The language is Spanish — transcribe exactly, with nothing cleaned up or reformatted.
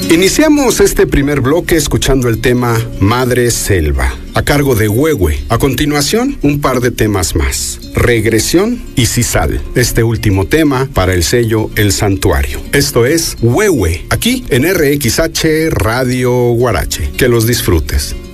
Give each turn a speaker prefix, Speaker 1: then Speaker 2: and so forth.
Speaker 1: Iniciamos este primer bloque escuchando el tema Madre Selva, a cargo de Huehue. A continuación, un par de temas más, Regresión y Sisal. Este último tema para el sello El Santuario. Esto es Huehue, aquí en R X H Radio Guarache. Que los disfrutes.